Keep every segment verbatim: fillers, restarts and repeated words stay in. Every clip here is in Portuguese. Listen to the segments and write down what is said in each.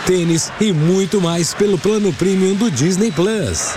tênis e muito mais pelo plano premium do Disney Plus.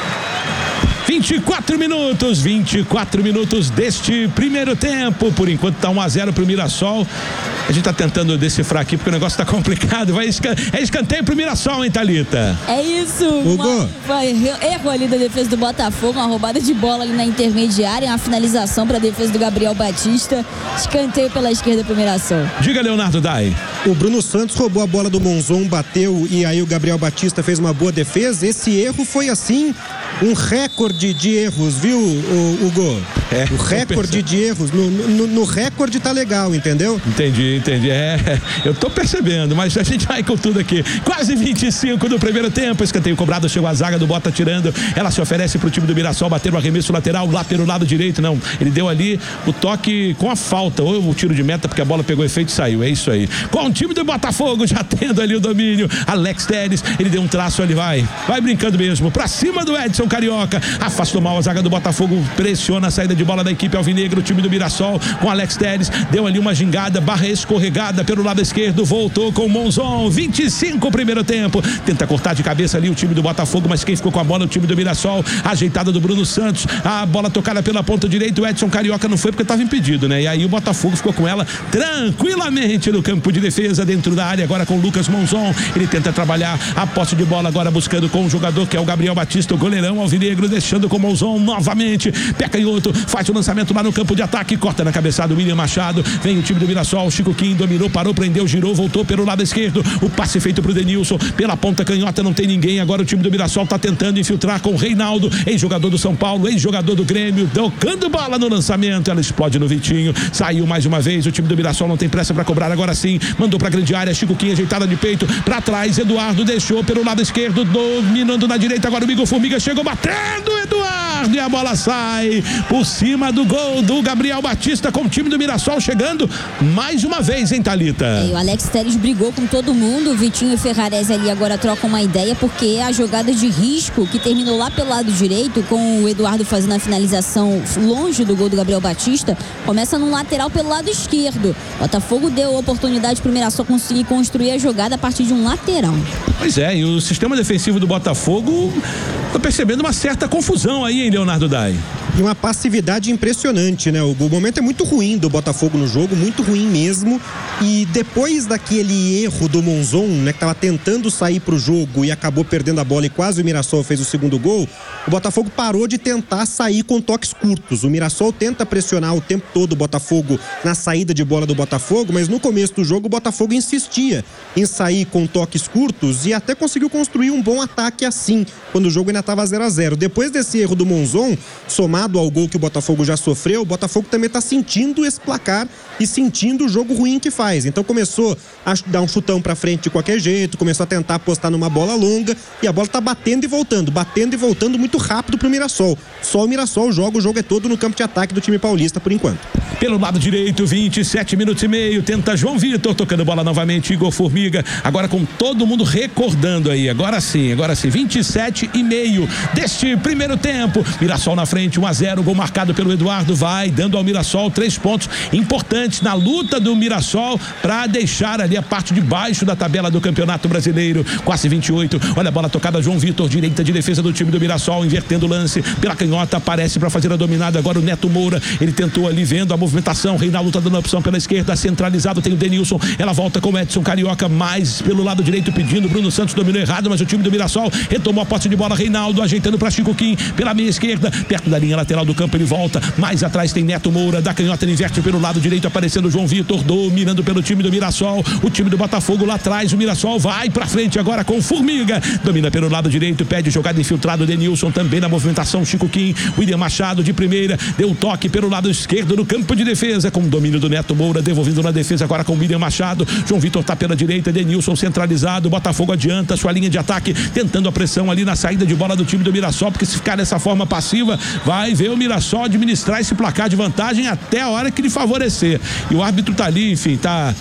vinte e quatro minutos, vinte e quatro minutos deste primeiro tempo. Por enquanto tá um a zero pro Mirassol. A gente tá tentando decifrar aqui porque o negócio tá complicado. Vai escan... É escanteio pro Mirassol, hein, Thalita? É isso. Uma... Foi erro ali da defesa do Botafogo, uma roubada de bola ali na intermediária, uma finalização pra defesa do Gabriel Batista. Escanteio pela esquerda pro Mirassol. Diga, Leonardo Dai. O Bruno Santos roubou a bola do Monzon, bateu e aí o Gabriel Batista fez uma boa defesa. Esse erro foi assim um recorde de erros, viu, Hugo? É, o recorde de erros. No, no, no recorde tá legal, entendeu? Entendi, entendi. É, eu tô percebendo, mas a gente vai com tudo aqui. Quase vinte e cinco do primeiro tempo. Escanteio cobrado, chegou a zaga do Bota tirando. Ela se oferece pro time do Mirassol bater o arremesso lateral, lá pelo lado direito. Não, ele deu ali o toque com a falta, ou o tiro de meta, porque a bola pegou efeito e saiu. É isso aí. Com o time do Botafogo já tendo ali o domínio. Alex Telles, ele deu um traço ali, vai. Vai brincando mesmo. Pra cima do Edson Carioca. Afastou mal a zaga do Botafogo. Pressiona a saída de bola da equipe alvinegra. O time do Mirassol com Alex Telles. Deu ali uma gingada, barra escorregada pelo lado esquerdo. Voltou com o Monzon. vinte e cinco primeiro tempo. Tenta cortar de cabeça ali o time do Botafogo, mas quem ficou com a bola é o time do Mirassol. Ajeitada do Bruno Santos. A bola tocada pela ponta direita. O Edson Carioca não foi porque estava impedido, né? E aí o Botafogo ficou com ela tranquilamente no campo de defesa, dentro da área, agora com o Lucas Monzon. Ele tenta trabalhar a posse de bola agora buscando com o jogador que é o Gabriel Batista, o goleirão alvinegro, deixando com o Monzon novamente. Pé canhoto, faz o lançamento lá no campo de ataque, corta na cabeçada do William Machado. Vem o time do Mirassol, Chico Kim dominou, parou, prendeu, girou, voltou pelo lado esquerdo. O passe feito pro Denilson, pela ponta canhota não tem ninguém. Agora o time do Mirassol tá tentando infiltrar com o Reinaldo, ex-jogador do São Paulo, ex-jogador do Grêmio, tocando bola no lançamento. Ela explode no Vitinho, saiu mais uma vez. O time do Mirassol não tem pressa pra cobrar, agora sim, mandou pra grande área. Chico Kim ajeitada de peito, pra trás, Eduardo deixou pelo lado esquerdo, dominando na direita. Agora o Igor Formiga chegou batendo, Eduardo, e a bola sai por cima do gol do Gabriel Batista, com o time do Mirassol chegando mais uma vez, hein, Thalita? É, o Alex Telles brigou com todo mundo. O Vitinho e Ferrarese ali agora trocam uma ideia, porque a jogada de risco que terminou lá pelo lado direito, com o Eduardo fazendo a finalização longe do gol do Gabriel Batista, começa num lateral pelo lado esquerdo. Botafogo deu oportunidade pro Mirassol conseguir construir a jogada a partir de um lateral. Pois é, e o sistema defensivo do Botafogo tá percebendo uma certa confusão aí, hein, Leonardo Dai? E uma passividade impressionante, né? O momento é muito ruim do Botafogo no jogo, muito ruim mesmo. E depois daquele erro do Monzon, né, que tava tentando sair pro jogo e acabou perdendo a bola e quase o Mirassol fez o segundo gol, o Botafogo parou de tentar sair com toques curtos. O Mirassol tenta pressionar o tempo todo o Botafogo na saída de bola do Botafogo, mas no começo do jogo o Botafogo insistia em sair com toques curtos e até conseguiu construir um bom ataque assim, quando o jogo ainda estava zero a zero. Depois desse erro do Monzon, somado ao gol que o Botafogo já sofreu, o Botafogo também está sentindo esse placar e sentindo o jogo ruim que faz. Então começou a dar um chutão pra frente de qualquer jeito, começou a tentar apostar numa bola longa e a bola tá batendo e voltando, batendo e voltando muito rápido pro Mirassol. Só o Mirassol joga, o jogo é todo no campo de ataque do time paulista por enquanto. Pelo lado direito, vinte e sete minutos e meio, tenta João Vitor, tocando bola novamente, Igor Formiga, agora com todo mundo recordando aí, agora sim, agora sim, vinte e sete e meio deste primeiro tempo, Mirassol na frente, um a zero, gol marcado pelo Eduardo, vai dando ao Mirassol três pontos importantes na luta do Mirassol para deixar ali a parte de baixo da tabela do Campeonato Brasileiro. Quase vinte e oito, olha a bola tocada, João Vitor, direita de defesa do time do Mirassol, invertendo o lance pela canhota, aparece para fazer a dominada agora o Neto Moura, ele tentou ali vendo a movimentação, Reinaldo tá dando a opção pela esquerda, centralizado tem o Denilson, ela volta com o Edson Carioca, mais pelo lado direito pedindo, Bruno Santos dominou errado, mas o time do Mirassol retomou a posse de bola, Reinaldo ajeitando para Chico Kim, pela meia esquerda, perto da linha lateral do campo, ele volta, mais atrás tem Neto Moura, da canhota ele inverte pelo lado direito, aparecendo o João Vitor, dominando pelo time do Mirassol, o time do Botafogo lá atrás, o Mirassol vai pra frente agora com Formiga, domina pelo lado direito, pede jogada infiltrado, Denilson também na movimentação, Chico Kim, William Machado de primeira, deu um toque pelo lado esquerdo no campo de defesa, com o domínio do Neto Moura, devolvendo na defesa agora com o William Machado, João Vitor tá pela direita, Denilson centralizado, Botafogo adianta sua linha de ataque, tentando a pressão ali na saída de bola do time do Mirassol, porque se ficar dessa forma passiva, vai ver o Mirassol administrar esse placar de vantagem até a hora que lhe favorecer, e o árbitro tá ali, enfim, tá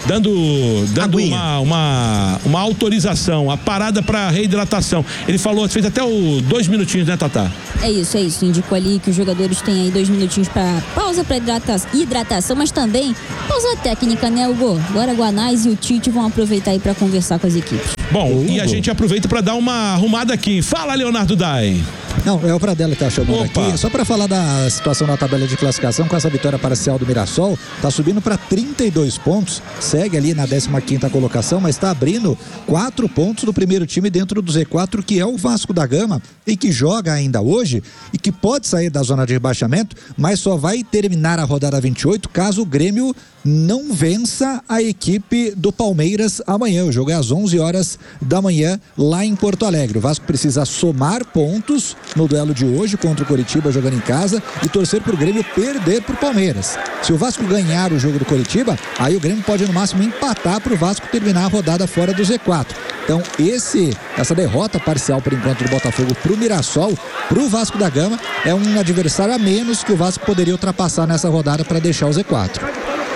dando, dando uma, uma, uma autorização, a parada para reidratação. Ele falou, fez até o dois minutinhos, né, Tatá? É isso, é isso. Indicou ali que os jogadores têm aí dois minutinhos para pausa para hidratação, hidratação, mas também pausa técnica, né, Hugo? Agora Guanais e o Tite vão aproveitar aí para conversar com as equipes. Bom, Hugo. E a gente aproveita para dar uma arrumada aqui. Fala, Leonardo Dai. Não, é o Pradella que tá chamando Opa. aqui. Só para falar da situação na tabela de classificação, com essa vitória parcial do Mirassol, tá subindo para trinta e dois pontos, segue ali na décima quinta colocação, mas está abrindo quatro pontos do primeiro time dentro do Z quatro, que é o Vasco da Gama, e que joga ainda hoje e que pode sair da zona de rebaixamento, mas só vai terminar a rodada vinte e oito caso o Grêmio não vença a equipe do Palmeiras amanhã. O jogo é às onze horas da manhã lá em Porto Alegre. O Vasco precisa somar pontos no duelo de hoje contra o Coritiba jogando em casa e torcer pro Grêmio perder pro Palmeiras. Se o Vasco ganhar o jogo do Coritiba, aí o Grêmio pode no máximo empatar pro Vasco terminar a rodada fora do Z quatro. Então esse, essa derrota parcial por enquanto do Botafogo pro Mirassol, pro Vasco da Gama, é um adversário a menos que o Vasco poderia ultrapassar nessa rodada para deixar o Z quatro.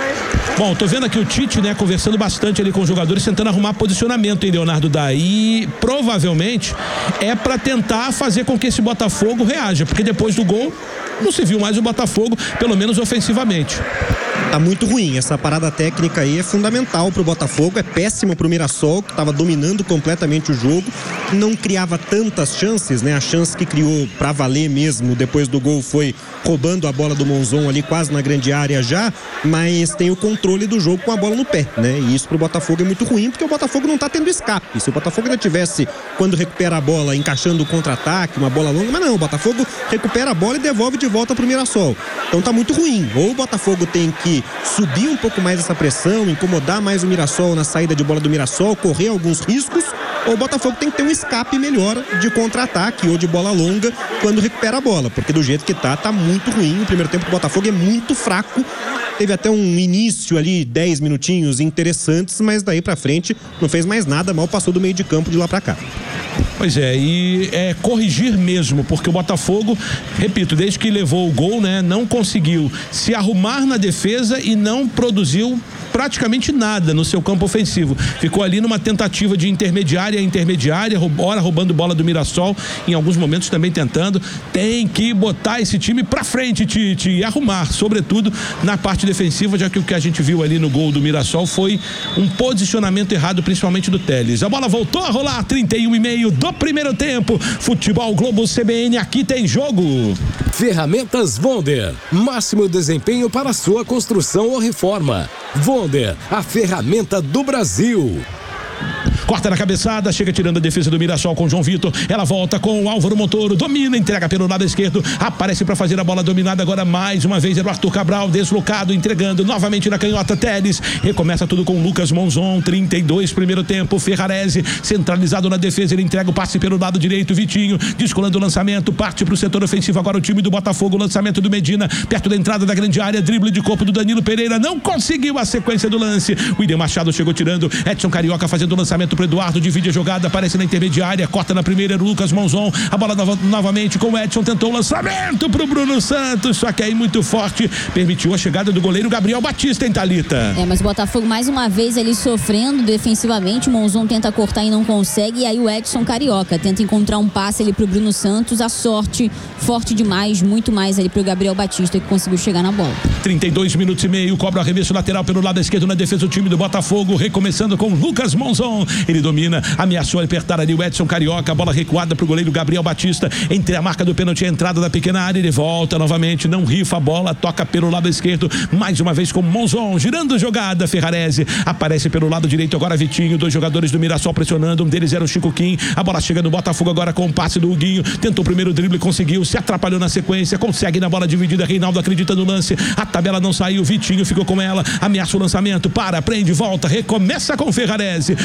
Bom, tô vendo aqui o Tite, né, conversando bastante ali com os jogadores, tentando arrumar posicionamento, hein, Leonardo? Daí, provavelmente, é para tentar fazer com que esse Botafogo reaja, porque depois do gol, não se viu mais o Botafogo, pelo menos ofensivamente. Tá muito ruim, essa parada técnica aí é fundamental pro Botafogo, é péssimo pro Mirassol, que tava dominando completamente o jogo, não criava tantas chances, né? A chance que criou pra valer mesmo depois do gol foi roubando a bola do Monzon ali quase na grande área já, mas tem o controle do jogo com a bola no pé, né? E isso pro Botafogo é muito ruim, porque o Botafogo não tá tendo escape. Se o Botafogo ainda tivesse, quando recupera a bola, encaixando o contra-ataque, uma bola longa, mas não, o Botafogo recupera a bola e devolve de volta pro Mirassol. Então tá muito ruim. Ou o Botafogo tem que subir um pouco mais essa pressão, incomodar mais o Mirassol na saída de bola do Mirassol, correr alguns riscos, ou o Botafogo tem que ter um escape melhor de contra-ataque ou de bola longa quando recupera a bola, porque do jeito que tá, tá muito ruim. O primeiro tempo do Botafogo é muito fraco. Teve até um início ali, dez minutinhos interessantes, mas daí pra frente não fez mais nada, mal passou do meio de campo de lá pra cá. Pois é, e é corrigir mesmo, porque o Botafogo, repito, desde que levou o gol, né, não conseguiu se arrumar na defesa e não produziu praticamente nada no seu campo ofensivo. Ficou ali numa tentativa de intermediária a intermediária, ora roubando bola do Mirassol, em alguns momentos também tentando. Tem que botar esse time pra frente, Tite, e arrumar, sobretudo na parte defensiva, já que o que a gente viu ali no gol do Mirassol foi um posicionamento errado, principalmente do Telles. A bola voltou a rolar, trinta e um e meio do primeiro tempo. Futebol Globo C B N, aqui tem jogo. Ferramentas Wonder, máximo desempenho para sua construção ou reforma. Wonder, a ferramenta do Brasil. Corta na cabeçada, chega tirando a defesa do Mirassol com o João Vitor. Ela volta com o Álvaro Montoro, domina, entrega pelo lado esquerdo, aparece para fazer a bola dominada agora mais uma vez. Era o Arthur Cabral, deslocado, entregando novamente na canhota. Telles, recomeça tudo com Lucas Monzon, trinta e dois, primeiro tempo. Ferrarese, centralizado na defesa, ele entrega o passe pelo lado direito. Vitinho, descolando o lançamento, parte para o setor ofensivo. Agora o time do Botafogo, lançamento do Medina, perto da entrada da grande área, drible de corpo do Danilo Pereira, não conseguiu a sequência do lance. O William Machado chegou tirando, Edson Carioca fazendo o lançamento pro Eduardo, divide a jogada, aparece na intermediária, corta na primeira, Lucas Monzon, a bola nova, novamente com o Edson, tentou o lançamento pro Bruno Santos, só que aí muito forte, permitiu a chegada do goleiro Gabriel Batista, em Thalita. É, mas o Botafogo mais uma vez ali sofrendo defensivamente, o Monzon tenta cortar e não consegue, e aí o Edson Carioca tenta encontrar um passe ali pro Bruno Santos, a sorte forte demais, muito mais ali pro Gabriel Batista, que conseguiu chegar na bola. trinta e dois minutos e meio, cobra o arremesso lateral pelo lado esquerdo na defesa do time do Botafogo, recomeçando com Lucas Monzon, ele domina, ameaçou apertar ali o Edson Carioca, a bola recuada pro goleiro Gabriel Batista, entre a marca do pênalti e a entrada da pequena área, ele volta novamente, não rifa a bola, toca pelo lado esquerdo, mais uma vez com Monzon, girando jogada, Ferrarese, aparece pelo lado direito agora Vitinho, dois jogadores do Mirassol pressionando, um deles era o Chico Kim, a bola chega no Botafogo agora com o passe do Huguinho, tentou o primeiro drible, conseguiu, se atrapalhou na sequência, consegue na bola dividida, Reinaldo acredita no lance, a tabela não saiu, Vitinho ficou com ela, ameaça o lançamento, para, prende, volta, recomeça com Ferrarese, Botafogo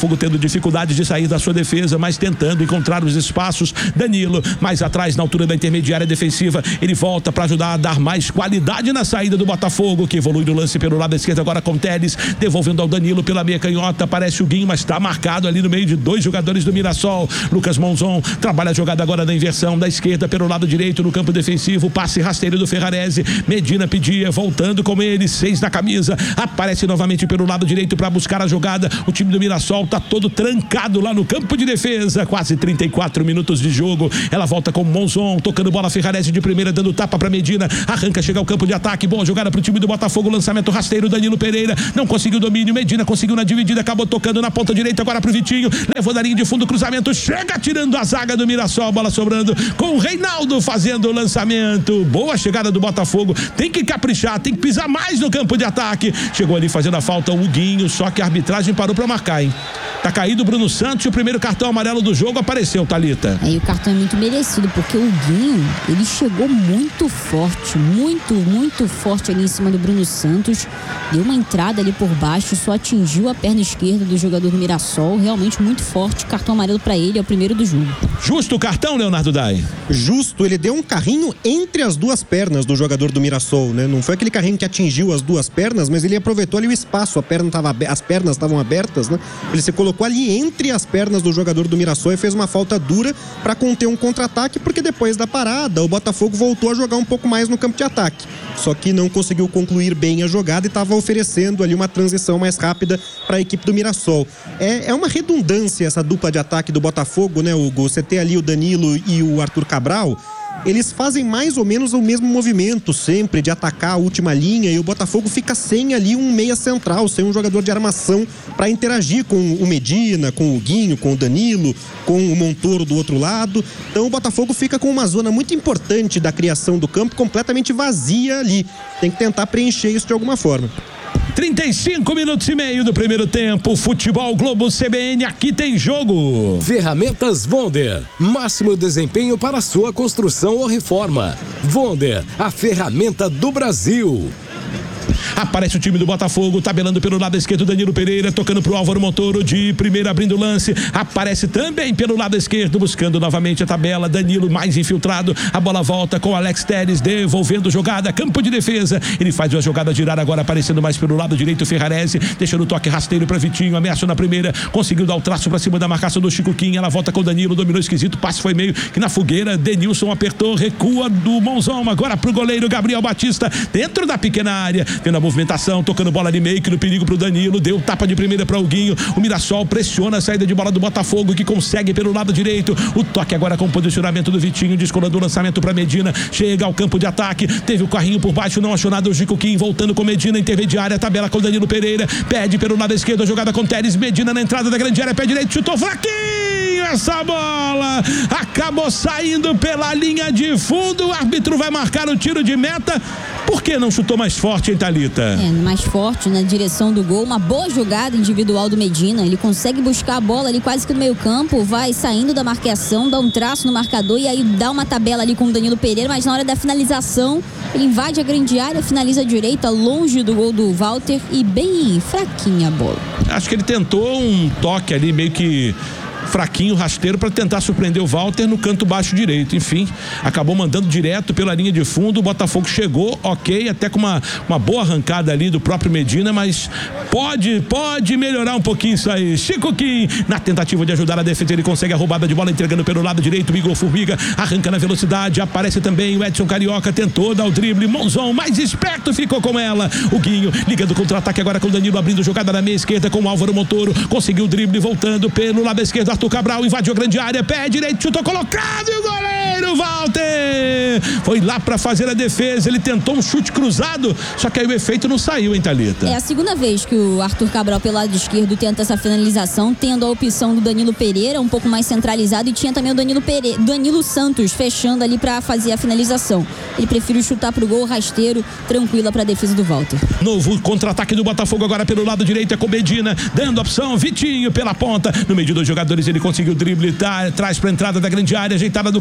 Botafogo tendo dificuldade de sair da sua defesa, mas tentando encontrar os espaços. Danilo, mais atrás, na altura da intermediária defensiva, ele volta para ajudar a dar mais qualidade na saída do Botafogo, que evolui no lance pelo lado esquerdo agora com Teles, devolvendo ao Danilo pela meia canhota. Aparece o Guinho, mas está marcado ali no meio de dois jogadores do Mirassol. Lucas Monzon trabalha a jogada agora na inversão da esquerda pelo lado direito no campo defensivo. Passe rasteiro do Ferrarese. Medina pedia, voltando com ele, seis na camisa. Aparece novamente pelo lado direito para buscar a jogada. O time do Mirassol está todo trancado lá no campo de defesa. Quase trinta e quatro minutos de jogo. Ela volta com Monzon, tocando bola. Ferrarese de primeira, dando tapa para Medina. Arranca, chega ao campo de ataque. Boa jogada para o time do Botafogo. Lançamento rasteiro. Danilo Pereira não conseguiu domínio. Medina conseguiu na dividida, acabou tocando na ponta direita agora pro Vitinho. Levou da linha de fundo, cruzamento. Chega tirando a zaga do Mirassol. Bola sobrando com o Reinaldo fazendo o lançamento. Boa chegada do Botafogo. Tem que caprichar, tem que pisar mais no campo de ataque. Chegou ali fazendo a falta o Guinho, só que a arbitragem parou para marcar, hein? Tá caído o Bruno Santos e o primeiro cartão amarelo do jogo apareceu, Thalita. É, e o cartão é muito merecido, porque o Guinho, ele chegou muito forte, muito, muito forte ali em cima do Bruno Santos. Deu uma entrada ali por baixo, só atingiu a perna esquerda do jogador do Mirassol. Realmente muito forte. Cartão amarelo para ele, é o primeiro do jogo. Justo o cartão, Leonardo Dai? Justo, ele deu um carrinho entre as duas pernas do jogador do Mirassol, né? Não foi aquele carrinho que atingiu as duas pernas, mas ele aproveitou ali o espaço, a perna tava, as pernas estavam abertas, né? Ele se colocou ali entre as pernas do jogador do Mirassol e fez uma falta dura para conter um contra-ataque, porque depois da parada o Botafogo voltou a jogar um pouco mais no campo de ataque, só que não conseguiu concluir bem a jogada e estava oferecendo ali uma transição mais rápida para a equipe do Mirassol. É, é uma redundância essa dupla de ataque do Botafogo, né, Hugo? Você tem ali o Danilo e o Arthur Cabral. Eles fazem mais ou menos o mesmo movimento sempre de atacar a última linha, e o Botafogo fica sem ali um meia central, sem um jogador de armação para interagir com o Medina, com o Guinho, com o Danilo, com o Montoro do outro lado. Então o Botafogo fica com uma zona muito importante da criação do campo completamente vazia ali. Tem que tentar preencher isso de alguma forma. trinta e cinco minutos e meio do primeiro tempo. Futebol Globo C B N, aqui tem jogo. Ferramentas Vonder, máximo desempenho para sua construção ou reforma. Vonder, a ferramenta do Brasil. Aparece o time do Botafogo, tabelando pelo lado esquerdo, Danilo Pereira, tocando pro Álvaro Montoro, de primeira abrindo o lance. Aparece também pelo lado esquerdo, buscando novamente a tabela, Danilo mais infiltrado. A bola volta com Alex Teres, devolvendo jogada, campo de defesa. Ele faz uma jogada girar agora, aparecendo mais pelo lado direito, Ferrarese, deixando o toque rasteiro para Vitinho, ameaça na primeira, conseguiu dar o traço para cima da marcação do Chico Quim. Ela volta com o Danilo, dominou esquisito, passe foi meio que na fogueira. Denilson apertou, recua do Monzão, agora pro goleiro Gabriel Batista, dentro da pequena área, vendo a movimentação, tocando bola de meio, que no perigo pro Danilo, deu tapa de primeira para o Guinho. O Mirassol pressiona a saída de bola do Botafogo, que consegue pelo lado direito. O toque agora com o posicionamento do Vitinho, descolando o lançamento para Medina, chega ao campo de ataque, teve o carrinho por baixo, não achou nada o Chico Quim, voltando com Medina, intermediária, tabela com o Danilo Pereira, pede pelo lado esquerdo, a jogada com Teres, Medina na entrada da grande área, pé direito, chutou fraquinho, essa bola acabou saindo pela linha de fundo. O árbitro vai marcar o tiro de meta. Por que não chutou mais forte, hein, Thalita? É, mais forte na direção do gol. Uma boa jogada individual do Medina. Ele consegue buscar a bola ali quase que no meio campo, vai saindo da marcação, dá um traço no marcador e aí dá uma tabela ali com o Danilo Pereira, mas na hora da finalização ele invade a grande área, finaliza à direita, longe do gol do Walter e bem fraquinha a bola. Acho que ele tentou um toque ali meio que fraquinho, rasteiro, para tentar surpreender o Walter no canto baixo direito. Enfim, acabou mandando direto pela linha de fundo. O Botafogo chegou, ok, até com uma, uma boa arrancada ali do próprio Medina, mas pode, pode melhorar um pouquinho isso aí. Chico Quim, na tentativa de ajudar a defesa, ele consegue a roubada de bola, entregando pelo lado direito. O Igor Formiga arranca na velocidade, aparece também o Edson Carioca, tentou dar o drible. Monzon, mais esperto, ficou com ela. O Guinho ligando contra-ataque agora com o Danilo, abrindo jogada na meia esquerda com o Álvaro Montoro, conseguiu o drible, voltando pelo lado esquerdo. Arthur Cabral invadiu a grande área, pé direito, chutou colocado e o goleiro Walter foi lá para fazer a defesa. Ele tentou um chute cruzado, só que aí o efeito não saiu, hein, Thalita? É a segunda vez que o Arthur Cabral pelo lado esquerdo tenta essa finalização, tendo a opção do Danilo Pereira um pouco mais centralizado, e tinha também o Danilo Pereira, Danilo Santos fechando ali para fazer a finalização. Ele prefere chutar pro gol, rasteiro, tranquila para a defesa do Walter. Novo contra-ataque do Botafogo agora pelo lado direito, é com Medina, dando opção, Vitinho pela ponta, no meio de dois jogadores ele conseguiu o drible, tá, traz pra entrada da grande área, ajeitada do Cabral pra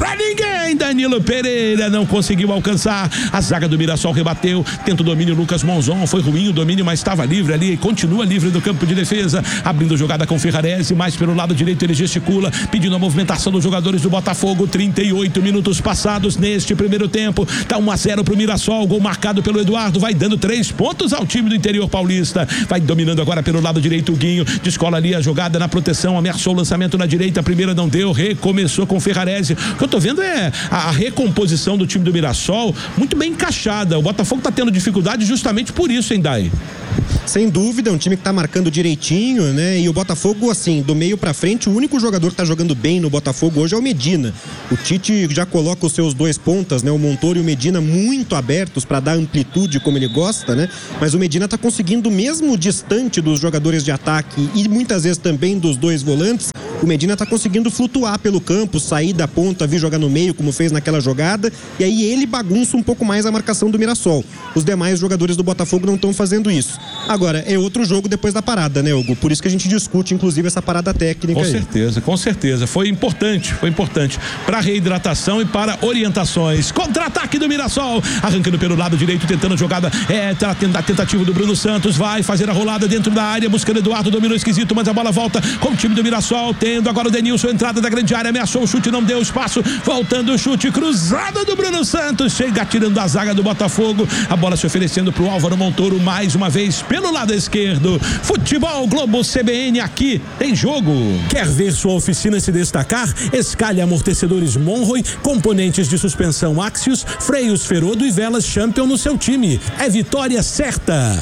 pra ninguém. Danilo Pereira não conseguiu alcançar. A zaga do Mirassol rebateu. Tenta o domínio Lucas Monzon. Foi ruim o domínio, mas estava livre ali e continua livre do campo de defesa. Abrindo jogada com Ferrarese, mais pelo lado direito ele gesticula, pedindo a movimentação dos jogadores do Botafogo. trinta e oito minutos passados neste primeiro tempo. Tá um a zero pro Mirassol. Gol marcado pelo Eduardo. Vai dando três pontos ao time do interior paulista. Vai dominando agora pelo lado direito o Guinho. Descola ali a jogada na proteção. Ameaçou o lançamento na direita. A primeira não deu. Recomeçou com Ferrarese. O que eu tô vendo é a, a recomposição do time do Mirassol muito bem encaixada. O Botafogo tá tendo dificuldade justamente por isso, hein, Dai? Sem dúvida, é um time que tá marcando direitinho, né? E o Botafogo, assim, do meio pra frente, o único jogador que tá jogando bem no Botafogo hoje é o Medina. O Tite já coloca os seus dois pontas, né? O Montoro e o Medina muito abertos pra dar amplitude como ele gosta, né? Mas o Medina tá conseguindo, mesmo distante dos jogadores de ataque e muitas vezes também dos dois volantes, o Medina tá conseguindo flutuar pelo campo, sair da ponta, vir jogar no meio, como fez naquela jogada, e aí ele bagunça um pouco mais a marcação do Mirassol. Os demais jogadores do Botafogo não estão fazendo isso. Agora, é outro jogo depois da parada, né, Hugo? Por isso que a gente discute, inclusive, essa parada técnica. Com aí. certeza, com certeza. Foi importante, foi importante para reidratação e para orientações. Contra-ataque do Mirassol, arrancando pelo lado direito, tentando a jogada, é, a tentativa do Bruno Santos, vai fazer a rolada dentro da área, buscando Eduardo, dominou esquisito, mas a bola volta com o time do Mirassol, tendo agora o Denilson, entrada da grande área, ameaçou o chute, não deu espaço, voltando o chute, cruzado do Bruno Santos, chega tirando a zaga do Botafogo, a bola se oferecendo pro Álvaro Montoro, mais uma vez pelo lado esquerdo. Futebol Globo C B N, aqui tem jogo. Quer ver sua oficina se destacar? Escalhe amortecedores Monroe, componentes de suspensão Axios, freios Ferodo e velas Champion no seu time. É vitória certa.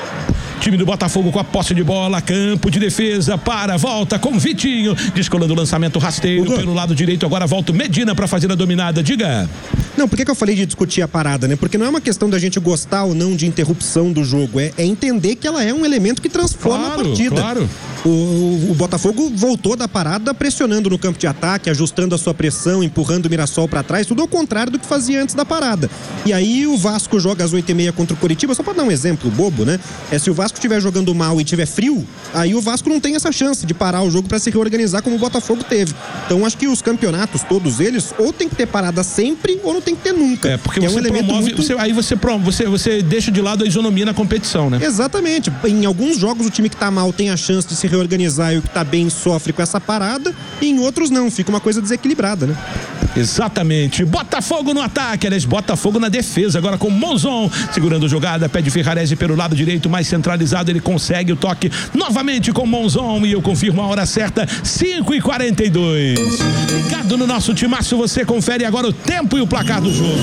Time do Botafogo com a posse de bola, campo de defesa, para, volta com Vitinho, descolando o lançamento rasteiro pelo lado direito, agora volta o Medina para fazer a dominada, diga. Não, por que que eu falei de discutir a parada, né? Porque não é uma questão da gente gostar ou não de interrupção do jogo, é, é entender que ela é um elemento que transforma claro, a partida. Claro. O, o, o Botafogo voltou da parada pressionando no campo de ataque, ajustando a sua pressão, empurrando o Mirassol para trás, tudo ao contrário do que fazia antes da parada. E aí o Vasco joga às oito e meia contra o Coritiba, só para dar um exemplo bobo, né? É, se o Vasco estiver jogando mal e tiver frio, aí o Vasco não tem essa chance de parar o jogo para se reorganizar como o Botafogo teve. Então acho que os campeonatos, todos eles, ou tem que ter parada sempre ou não tem que ter nunca. É, porque é você um elemento promove, muito... você, aí você, você, você deixa de lado a isonomia na competição, né? Exatamente. Em alguns jogos o time que tá mal tem a chance de se reorganizar e o que tá bem sofre com essa parada, e em outros não, fica uma coisa desequilibrada, né? Exatamente. Botafogo no ataque, aliás, Botafogo na defesa, agora com Monzon, segurando a jogada, pede Ferrarese pelo lado direito, mais centralizado, ele consegue o toque novamente com Monzon, e eu confirmo a hora certa, cinco e quarenta e dois. Ligado no nosso timaço, você confere agora o tempo e o placar do jogo.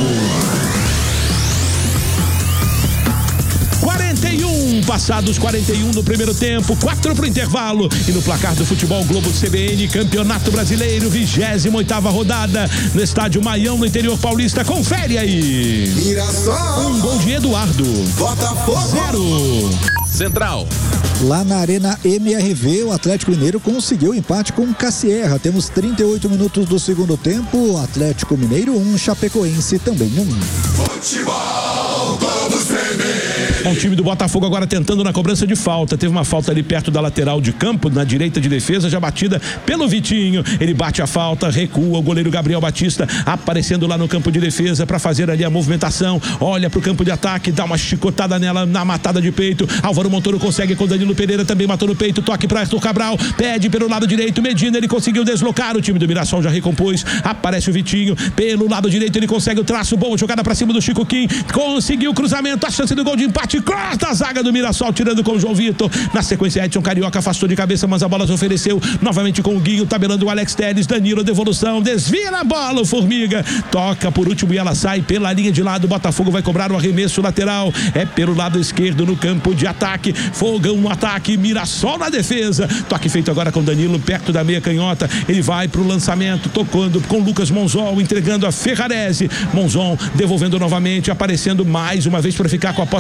quarenta e um, passados quarenta e um no primeiro tempo, quatro pro intervalo, e no placar do Futebol Globo C B N, Campeonato Brasileiro, vigésima oitava rodada, no estádio Maião, no interior paulista, confere aí. Mirassol. Um gol de Eduardo. Botafogo. Zero. Central. Lá na Arena M R V, o Atlético Mineiro conseguiu o empate com o Cassierra. Temos trinta e oito minutos do segundo tempo, Atlético Mineiro um, Chapecoense também um. Futebol Globo C B N. O time do Botafogo agora tentando na cobrança de falta. Teve uma falta ali perto da lateral de campo, na direita de defesa, já batida pelo Vitinho. Ele bate a falta, recua o goleiro Gabriel Batista, aparecendo lá no campo de defesa para fazer ali a movimentação. Olha pro campo de ataque, dá uma chicotada nela na matada de peito. Álvaro Montoro consegue com Danilo Pereira, também matou no peito. Toque para Arthur Cabral, pede pelo lado direito. Medina, ele conseguiu deslocar. O time do Mirassol já recompôs. Aparece o Vitinho pelo lado direito, ele consegue o traço. Boa jogada para cima do Chico Kim. Conseguiu o cruzamento, a chance do gol de empate. Corta a zaga do Mirassol, tirando com o João Vitor. Na sequência, Edson Carioca afastou de cabeça, mas a bola se ofereceu novamente com o Guinho, tabelando o Alex Telles. Danilo, devolução, desvia na bola o Formiga. Toca por último e ela sai pela linha de lado. O Botafogo vai cobrar o arremesso lateral. É pelo lado esquerdo no campo de ataque. Fogão no ataque, Mirassol na defesa. Toque feito agora com Danilo, perto da meia canhota. Ele vai pro lançamento, tocando com Lucas Monzon, entregando a Ferrarese. Monzon devolvendo novamente, aparecendo mais uma vez para ficar com a posse de bola.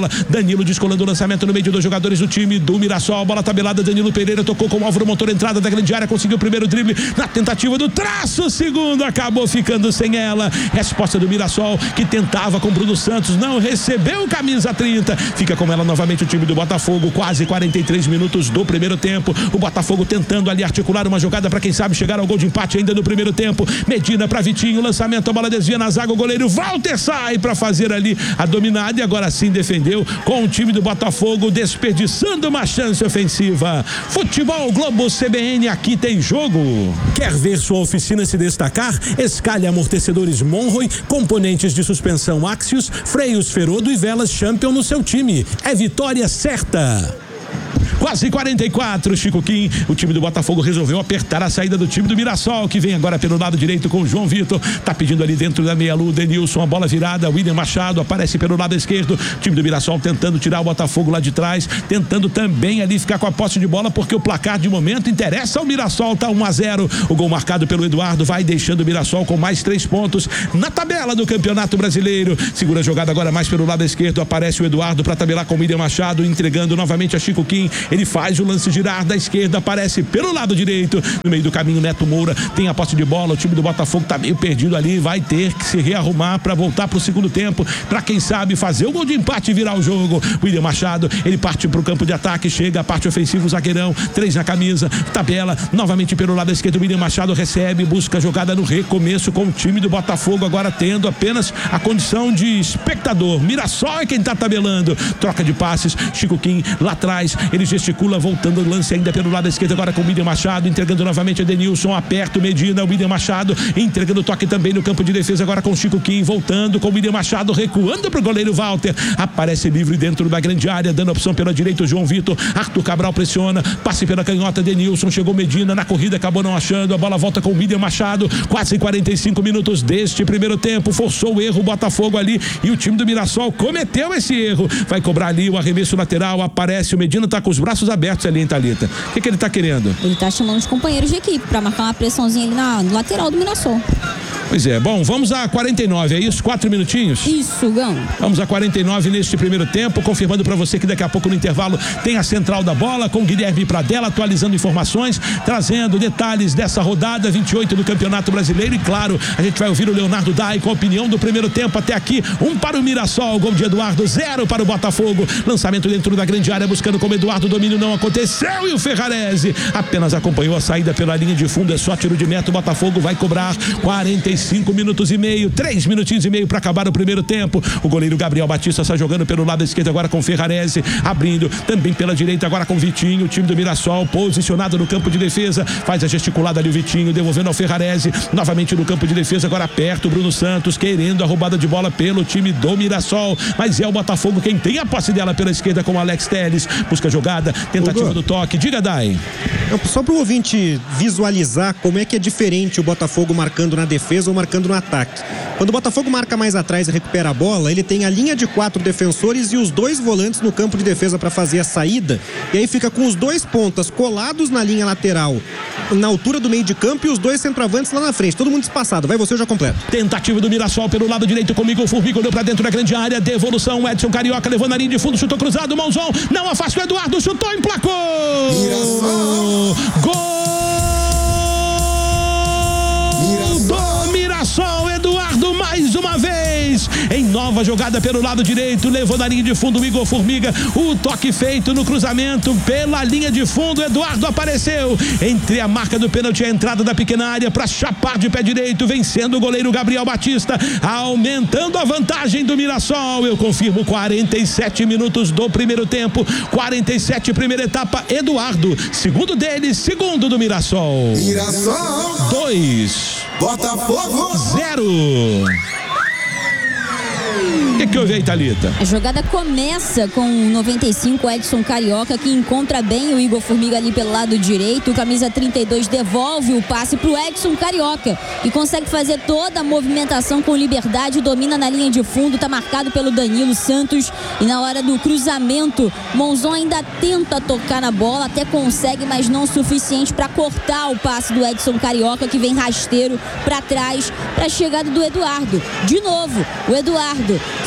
bola. Danilo descolando o lançamento no meio de dois jogadores do time do Mirassol. A bola tabelada, Danilo Pereira tocou com o Álvaro Motor, entrada da grande área, conseguiu o primeiro drible na tentativa do traço, segundo acabou ficando sem ela. Resposta do Mirassol, que tentava com Bruno Santos, não recebeu camisa trinta, fica com ela novamente o time do Botafogo. Quase quarenta e três minutos do primeiro tempo, o Botafogo tentando ali articular uma jogada para quem sabe chegar ao gol de empate ainda no primeiro tempo. Medina para Vitinho, lançamento, a bola desvia na zaga, o goleiro Walter sai para fazer ali a dominada e agora sim defendeu com o time do Botafogo, desperdiçando uma chance ofensiva. Futebol Globo C B N, aqui tem jogo. Quer ver sua oficina se destacar? Escalhe amortecedores Monroy, componentes de suspensão Axios, freios Ferodo e velas Champion no seu time. É vitória certa. Quase quarenta e quatro, Chico Kim. O time do Botafogo resolveu apertar a saída do time do Mirassol, que vem agora pelo lado direito com o João Vitor. Tá pedindo ali dentro da meia-lua, Denilson, a bola virada. William Machado aparece pelo lado esquerdo. O time do Mirassol tentando tirar o Botafogo lá de trás, tentando também ali ficar com a posse de bola, porque o placar de momento interessa ao Mirassol. Tá um a zero. O gol marcado pelo Eduardo vai deixando o Mirassol com mais três pontos na tabela do Campeonato Brasileiro. Segura a jogada agora mais pelo lado esquerdo. Aparece o Eduardo para tabelar com o William Machado, entregando novamente a Chico Kim. Ele faz o lance girar da esquerda, aparece pelo lado direito, no meio do caminho Neto Moura tem a posse de bola. O time do Botafogo tá meio perdido ali, vai ter que se rearrumar para voltar pro segundo tempo, para quem sabe fazer o gol de empate e virar o jogo. William Machado, ele parte pro campo de ataque, chega a parte ofensiva, o zagueirão, três na camisa, tabela, novamente pelo lado esquerdo, William Machado recebe, busca a jogada no recomeço com o time do Botafogo, agora tendo apenas a condição de espectador. Mirassol é quem tá tabelando, troca de passes, Chico Kim lá atrás, ele gesticula, voltando o lance ainda pelo lado esquerdo, agora com o William Machado, entregando novamente a Denilson, aperta o Medina, o William Machado entregando o toque também no campo de defesa, agora com o Chico Kim, voltando com o William Machado, recuando pro goleiro Walter, aparece livre dentro da grande área, dando opção pela direita o João Vitor, Arthur Cabral pressiona, passe pela canhota, Denilson, chegou Medina, na corrida acabou não achando, a bola volta com o William Machado, quase quarenta e cinco minutos deste primeiro tempo, forçou o erro o Botafogo ali, e o time do Mirassol cometeu esse erro, vai cobrar ali o arremesso lateral, aparece o Medina, tá com os braços abertos ali, hein, Thalita? O que que ele tá querendo? Ele tá chamando os companheiros de equipe pra marcar uma pressãozinha ali na, no lateral do Mirassol. Pois é, bom, vamos a quarenta e nove, é isso? Quatro minutinhos? Isso, Gão. Vamos a quarenta e nove neste primeiro tempo, confirmando para você que daqui a pouco no intervalo tem a central da bola com Guilherme Pradella, atualizando informações, trazendo detalhes dessa rodada vinte e oito do Campeonato Brasileiro e claro, a gente vai ouvir o Leonardo Dai com a opinião do primeiro tempo até aqui, um para o Mirassol, gol de Eduardo, zero para o Botafogo, lançamento dentro da grande área, buscando como Eduardo, domínio não aconteceu e o Ferrarese apenas acompanhou a saída pela linha de fundo, é só tiro de meta, o Botafogo vai cobrar quarenta e cinco minutos e meio, três minutinhos e meio para acabar o primeiro tempo. O goleiro Gabriel Batista está jogando pelo lado esquerdo agora com Ferrarese, abrindo também pela direita agora com Vitinho, o time do Mirassol posicionado no campo de defesa, faz a gesticulada ali o Vitinho, devolvendo ao Ferrarese, novamente no campo de defesa, agora perto o Bruno Santos, querendo a roubada de bola pelo time do Mirassol, mas é o Botafogo quem tem a posse dela pela esquerda com o Alex Telles, busca a jogada, tentativa Hugo. do toque, diga Dai. Só para o ouvinte visualizar como é que é diferente o Botafogo marcando na defesa ou marcando no ataque. Quando o Botafogo marca mais atrás e recupera a bola, ele tem a linha de quatro defensores e os dois volantes no campo de defesa para fazer a saída, e aí fica com os dois pontas colados na linha lateral, na altura do meio de campo, e os dois centroavantes lá na frente, todo mundo espaçado. Vai você, eu já completo. Tentativa do Mirassol pelo lado direito comigo, o Formiga olhou pra dentro da grande área, devolução, Edson Carioca levou na linha de fundo, chutou cruzado, Mãozão, não afasta o Eduardo, chutou, emplacou! Mirassol! Gol! Do Mirassol, Eduardo mais uma vez, em nova jogada pelo lado direito, levou na linha de fundo o Igor Formiga, o toque feito no cruzamento pela linha de fundo, Eduardo apareceu entre a marca do pênalti e a entrada da pequena área para chapar de pé direito, vencendo o goleiro Gabriel Batista, aumentando a vantagem do Mirassol. Eu confirmo, quarenta e sete minutos do primeiro tempo, quarenta e sete primeira etapa, Eduardo, segundo dele, segundo do Mirassol. Mirassol dois, Botafogo zero. O que que houve aí, Thalita? A jogada começa com o noventa e cinco, Edson Carioca, que encontra bem o Igor Formiga ali pelo lado direito. O camisa trinta e dois devolve o passe pro Edson Carioca e consegue fazer toda a movimentação com liberdade, domina na linha de fundo, tá marcado pelo Danilo Santos, e na hora do cruzamento, Monzon ainda tenta tocar na bola, até consegue, mas não o suficiente para cortar o passe do Edson Carioca, que vem rasteiro para trás para a chegada do Eduardo. De novo, o Eduardo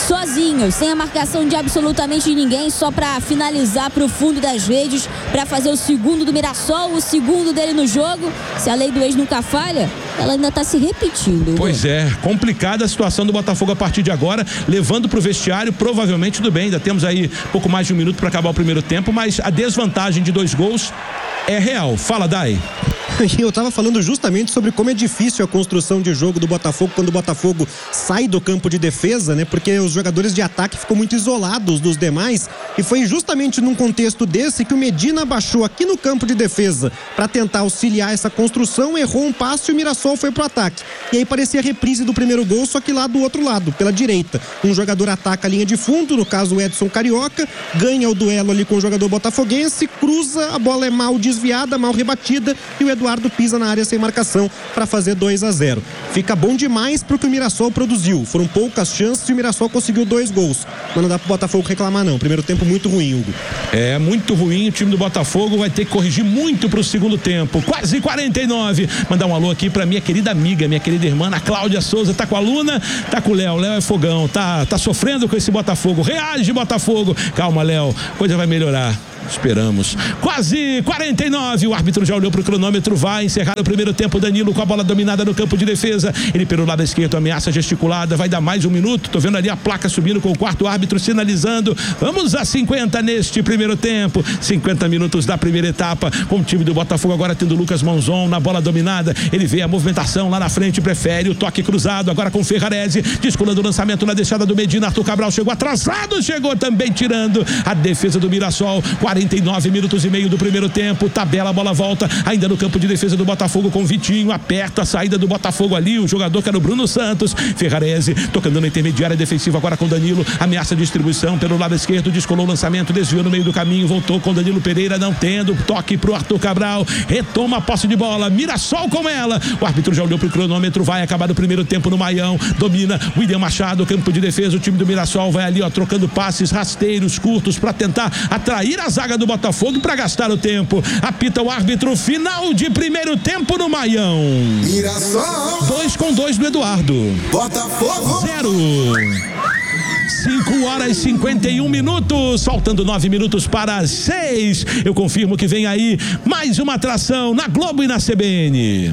sozinho, sem a marcação de absolutamente ninguém, só para finalizar para o fundo das redes, para fazer o segundo do Mirassol, o segundo dele no jogo. Se a lei do ex nunca falha, ela ainda está se repetindo. Pois é, complicada a situação do Botafogo a partir de agora, levando para o vestiário, provavelmente tudo bem, ainda temos aí pouco mais de um minuto para acabar o primeiro tempo, mas a desvantagem de dois gols é real. Fala, Dai. Eu estava falando justamente sobre como é difícil a construção de jogo do Botafogo quando o Botafogo sai do campo de defesa, né? Porque os jogadores de ataque ficam muito isolados dos demais, e foi justamente num contexto desse que o Medina baixou aqui no campo de defesa para tentar auxiliar essa construção, errou um passe e o Mirassol foi pro ataque. E aí parecia a reprise do primeiro gol, só que lá do outro lado, pela direita. Um jogador ataca a linha de fundo, no caso o Edson Carioca, ganha o duelo ali com o jogador botafoguense, cruza, a bola é mal desviada, mal rebatida, e o Eduardo pisa na área sem marcação para fazer dois a zero. Fica bom demais pro que o Mirassol produziu. Foram poucas chances e o Mirassol conseguiu dois gols. Mas não dá pro Botafogo reclamar, não. Primeiro tempo muito ruim, Hugo. É, muito ruim. O time do Botafogo vai ter que corrigir muito pro segundo tempo. Quase quarenta e nove. Mandar um alô aqui pra minha querida amiga, minha querida irmã, a Cláudia Souza. Tá com a Luna, tá com o Léo. Léo é fogão, tá, tá sofrendo com esse Botafogo. Reage, Botafogo. Calma, Léo. Coisa vai melhorar. Esperamos. Quase quarenta e nove. O árbitro já olhou pro cronômetro. Vai encerrar o primeiro tempo. Danilo com a bola dominada no campo de defesa. Ele pelo lado esquerdo, ameaça gesticulada. Vai dar mais um minuto. Tô vendo ali a placa subindo com o quarto árbitro sinalizando. Vamos a cinquenta neste primeiro tempo. cinquenta minutos da primeira etapa. Com o time do Botafogo agora tendo o Lucas Monzon na bola dominada. Ele vê a movimentação lá na frente. Prefere o toque cruzado. Agora com o Ferrarese. Descolando o lançamento na deixada do Medina. Arthur Cabral chegou atrasado. Chegou também tirando a defesa do Mirassol. quarenta e nove minutos e meio do primeiro tempo. Tabela, a bola volta ainda no campo de defesa do Botafogo com Vitinho. Aperta a saída do Botafogo ali. O jogador que era o Bruno Santos. Ferrarese tocando na intermediária defensiva agora com Danilo. Ameaça a distribuição pelo lado esquerdo. Descolou o lançamento. Desviou no meio do caminho. Voltou com Danilo Pereira. Não tendo. Toque pro Arthur Cabral. Retoma a posse de bola. Mirassol com ela. O árbitro já olhou pro cronômetro. Vai acabar o primeiro tempo no Maião. Domina William Machado. Campo de defesa. O time do Mirassol vai ali, ó, trocando passes rasteiros curtos para tentar atrair a zaga do Botafogo para gastar o tempo. Apita o árbitro. Final de primeiro tempo no Maião. Mirassol. Dois com dois do Eduardo. Botafogo. Zero. cinco horas e cinquenta e um minutos. Faltando nove minutos para as seis. Eu confirmo que vem aí mais uma atração na Globo e na C B N.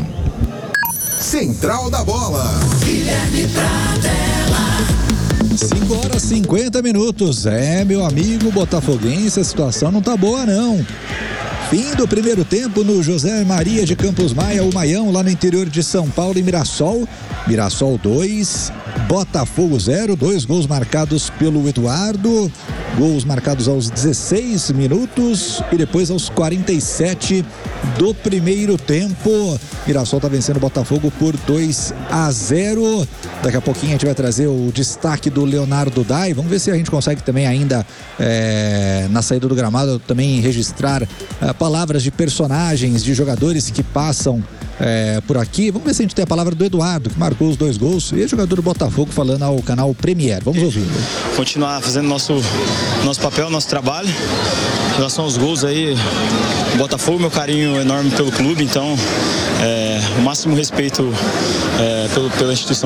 Central da Bola. Guilherme Pradella. cinco horas e cinquenta minutos. É, meu amigo botafoguense, a situação não tá boa, não. Fim do primeiro tempo no José Maria de Campos Maia, o Maião, lá no interior de São Paulo, em Mirassol. Mirassol dois, Botafogo zero, dois gols marcados pelo Eduardo. Gols marcados aos dezesseis minutos e depois aos quarenta e sete do primeiro tempo. Mirassol tá vencendo o Botafogo por dois a zero. Daqui a pouquinho a gente vai trazer o destaque do Leonardo Dai. Vamos ver se a gente consegue também ainda é, na saída do gramado também registrar é, palavras de personagens, de jogadores que passam é, por aqui. Vamos ver se a gente tem a palavra do Eduardo, que marcou os dois gols, e o jogador do Botafogo falando ao canal Premier. Vamos ouvir. Continuar fazendo nosso, nosso papel, nosso trabalho. Em relação aos gols aí, o Botafogo, meu carinho enorme pelo clube, então é, o máximo respeito é, pelo, pela instituição.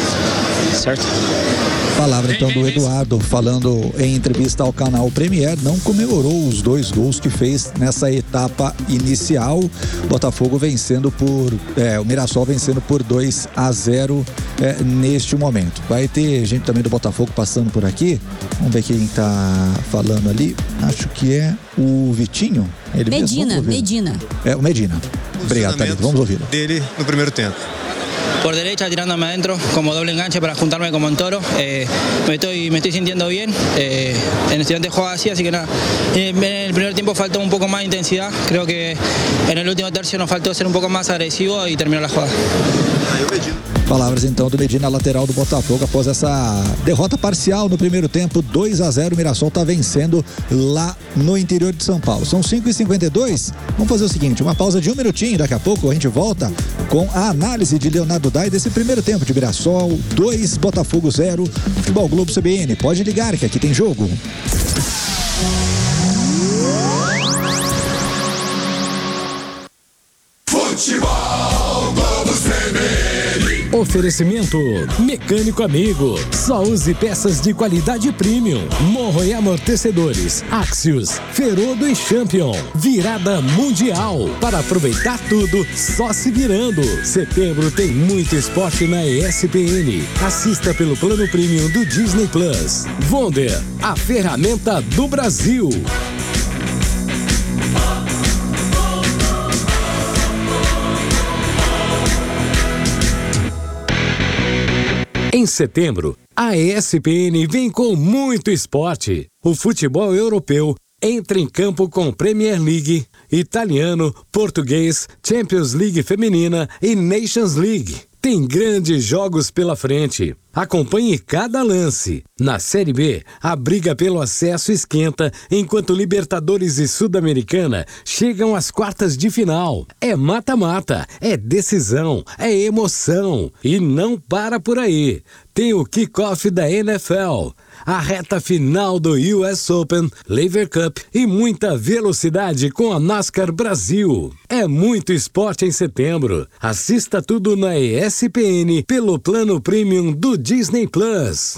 Certo? Palavra então do Eduardo, falando em entrevista ao canal Premier. Não comemorou os dois gols que fez nessa etapa inicial. Botafogo vencendo por é, o Mirassol vencendo por dois a zero é, neste momento. Vai ter gente também do Botafogo passando por aqui. Vamos ver quem tá falando ali. Acho que é o Vitinho. Ele Medina, Medina. É o Medina. Obrigado, Thalita. Vamos ouvir. Dele no primeiro tempo. Por derecha, tirándome adentro, como doble enganche para juntarme como en Toro. Eh, me, estoy, me estoy sintiendo bien. Eh, en Estudiantes juega así, así que nada. En el primer tiempo faltó un poco más de intensidad. Creo que en el último tercio nos faltó ser un poco más agresivo y terminó la jugada. Palavras então do Medina, lateral do Botafogo, após essa derrota parcial no primeiro tempo, dois a zero. O Mirassol está vencendo lá no interior de São Paulo. São cinco e cinquenta e dois. Vamos fazer o seguinte, uma pausa de um minutinho, daqui a pouco a gente volta com a análise de Leonardo Dai desse primeiro tempo de Mirassol dois, Botafogo zero, Futebol Globo C B N. Pode ligar que aqui tem jogo. Futebol Globo C B N. Oferecimento Mecânico Amigo. Só use peças de qualidade premium. Monroe Amortecedores, Axios, Ferodo e Champion. Virada mundial. Para aproveitar tudo, só se virando. Setembro tem muito esporte na E S P N. Assista pelo plano premium do Disney Plus. Wonder, a ferramenta do Brasil. Em setembro, a E S P N vem com muito esporte. O futebol europeu entra em campo com Premier League, italiano, português, Champions League feminina e Nations League. Tem grandes jogos pela frente. Acompanhe cada lance. Na Série B, a briga pelo acesso esquenta, enquanto Libertadores e Sul-Americana chegam às quartas de final. É mata-mata, é decisão, é emoção. E não para por aí. Tem o kickoff da N F L, a reta final do U S Open, Lever Cup e muita velocidade com a NASCAR Brasil. É muito esporte em setembro. Assista tudo na E S P N pelo plano premium do Disney Plus.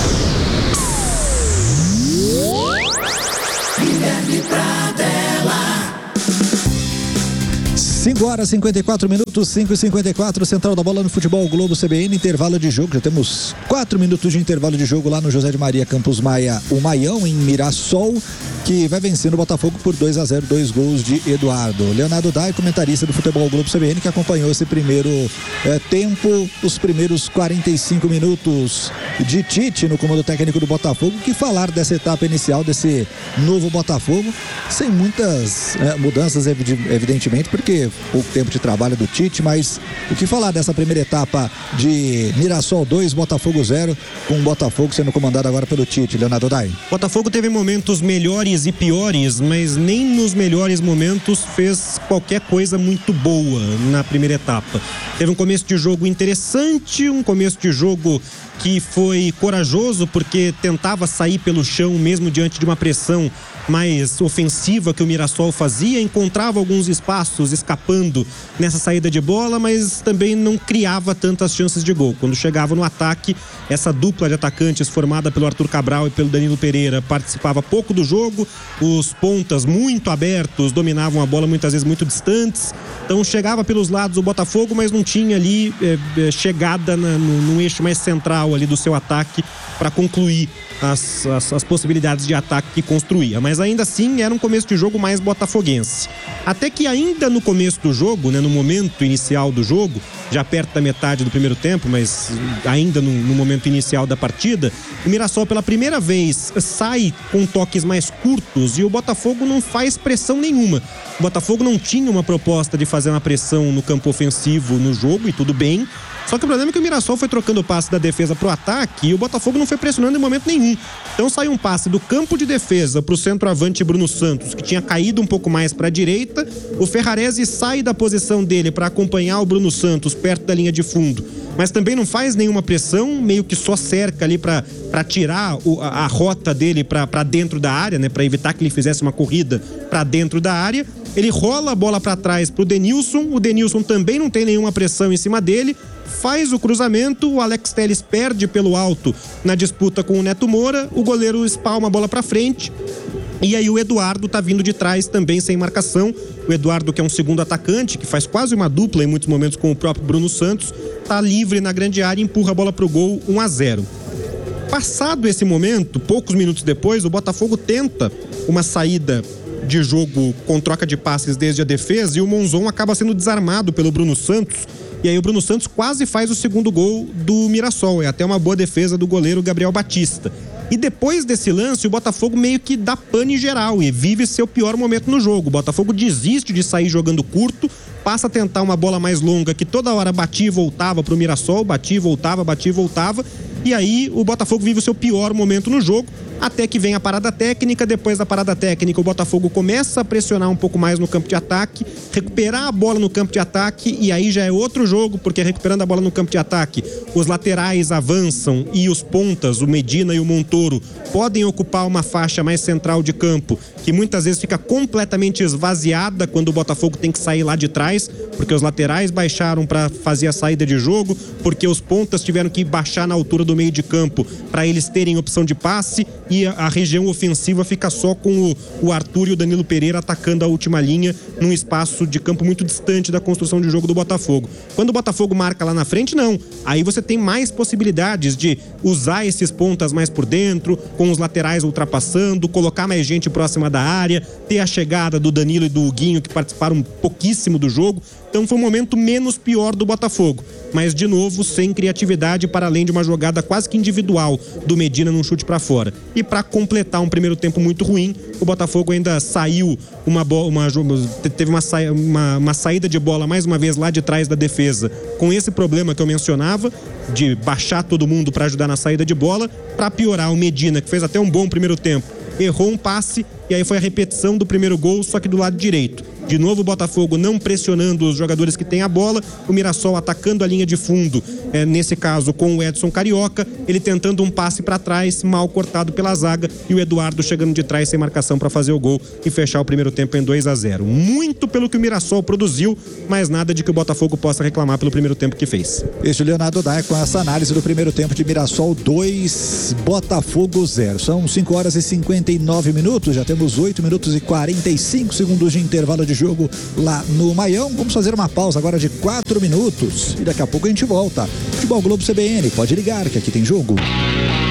cinco horas e cinquenta e quatro minutos, cinco e cinquenta e quatro, Central da Bola no Futebol Globo C B N, intervalo de jogo, já temos quatro minutos de intervalo de jogo lá no José de Maria Campos Maia, o Maião em Mirassol, que vai vencendo o Botafogo por dois a zero, dois gols de Eduardo. Leonardo Dai, comentarista do Futebol Globo C B N, que acompanhou esse primeiro eh, tempo, os primeiros quarenta e cinco minutos de Tite no comando técnico do Botafogo. Que falar dessa etapa inicial, desse novo Botafogo, sem muitas eh, mudanças, evidentemente, porque pouco tempo de trabalho do Tite, mas o que falar dessa primeira etapa de Mirassol dois, Botafogo zero, com o Botafogo sendo comandado agora pelo Tite, Leonardo Dai? Botafogo teve momentos melhores e piores, mas nem nos melhores momentos fez qualquer coisa muito boa na primeira etapa. Teve um começo de jogo interessante, um começo de jogo que foi corajoso, porque tentava sair pelo chão mesmo diante de uma pressão mais ofensiva que o Mirassol fazia, encontrava alguns espaços escapando nessa saída de bola, mas também não criava tantas chances de gol. Quando chegava no ataque, essa dupla de atacantes formada pelo Arthur Cabral e pelo Danilo Pereira participava pouco do jogo, os pontas muito abertos, dominavam a bola muitas vezes muito distantes, então chegava pelos lados o Botafogo, mas não tinha ali é, chegada na, no, no eixo mais central ali do seu ataque para concluir as, as, as possibilidades de ataque que construía, mas ainda assim era um começo de jogo mais botafoguense. Até que ainda no começo do jogo, né, no momento inicial do jogo, já perto da metade do primeiro tempo, mas ainda no, no momento inicial da partida, o Mirassol pela primeira vez sai com toques mais curtos e o Botafogo não faz pressão nenhuma. O Botafogo não tinha uma proposta de fazer uma pressão no campo ofensivo no jogo, e tudo bem. Só que o problema é que o Mirassol foi trocando o passe da defesa pro ataque e o Botafogo não foi pressionando em momento nenhum. Então saiu um passe do campo de defesa pro centroavante Bruno Santos, que tinha caído um pouco mais para a direita. O Ferrarese sai da posição dele para acompanhar o Bruno Santos perto da linha de fundo, mas também não faz nenhuma pressão, meio que só cerca ali para tirar o, a, a rota dele para dentro da área, né, para evitar que ele fizesse uma corrida para dentro da área. Ele rola a bola para trás pro Denilson, o Denilson também não tem nenhuma pressão em cima dele, faz o cruzamento, o Alex Telles perde pelo alto na disputa com o Neto Moura, o goleiro espalma a bola para frente. E aí o Eduardo tá vindo de trás também sem marcação. O Eduardo, que é um segundo atacante, que faz quase uma dupla em muitos momentos com o próprio Bruno Santos, tá livre na grande área e empurra a bola pro gol, um a zero. Passado esse momento, poucos minutos depois, o Botafogo tenta uma saída de jogo com troca de passes desde a defesa e o Monzon acaba sendo desarmado pelo Bruno Santos. E aí o Bruno Santos quase faz o segundo gol do Mirassol. É até uma boa defesa do goleiro Gabriel Batista. E depois desse lance, o Botafogo meio que dá pane geral e vive seu pior momento no jogo. O Botafogo desiste de sair jogando curto, passa a tentar uma bola mais longa que toda hora batia e voltava pro Mirassol, batia e voltava, batia e voltava. E aí o Botafogo vive o seu pior momento no jogo. até que vem a parada técnica. Depois da parada técnica, o Botafogo começa a pressionar um pouco mais no campo de ataque, recuperar a bola no campo de ataque, e aí já é outro jogo, porque recuperando a bola no campo de ataque, os laterais avançam e os pontas, o Medina e o Montoro, podem ocupar uma faixa mais central de campo, que muitas vezes fica completamente esvaziada quando o Botafogo tem que sair lá de trás, porque os laterais baixaram para fazer a saída de jogo, porque os pontas tiveram que baixar na altura do meio de campo para eles terem opção de passe, e a, a região ofensiva fica só com o, o Arthur e o Danilo Pereira atacando a última linha num espaço de campo muito distante da construção de jogo do Botafogo. Quando o Botafogo marca lá na frente, não. Aí você tem mais possibilidades de usar esses pontas mais por dentro, com os laterais ultrapassando, colocar mais gente próxima da área, ter a chegada do Danilo e do Huguinho, que participaram pouquíssimo do jogo. Então foi um momento menos pior do Botafogo, mas de novo sem criatividade, para além de uma jogada quase que individual do Medina num chute para fora. E para completar um primeiro tempo muito ruim, o Botafogo ainda saiu uma bola, uma, teve uma, sa, uma, uma saída de bola mais uma vez lá de trás da defesa, com esse problema que eu mencionava, de baixar todo mundo para ajudar na saída de bola. Para piorar, o Medina, que fez até um bom primeiro tempo, errou um passe, e aí foi a repetição do primeiro gol, só que do lado direito. De novo o Botafogo não pressionando os jogadores que têm a bola, o Mirassol atacando a linha de fundo, é, nesse caso com o Edson Carioca, ele tentando um passe para trás, mal cortado pela zaga, e o Eduardo chegando de trás sem marcação para fazer o gol e fechar o primeiro tempo em dois a zero. Muito pelo que o Mirassol produziu, mas nada de que o Botafogo possa reclamar pelo primeiro tempo que fez. Este Leonardo Daia com essa análise do primeiro tempo de Mirassol dois, Botafogo zero. São cinco horas e cinquenta e nove minutos, já temos oito minutos e quarenta e cinco segundos de intervalo de jogo lá no Maião. Vamos fazer uma pausa agora de quatro minutos e daqui a pouco a gente volta. Futebol Globo C B N, pode ligar que aqui tem jogo.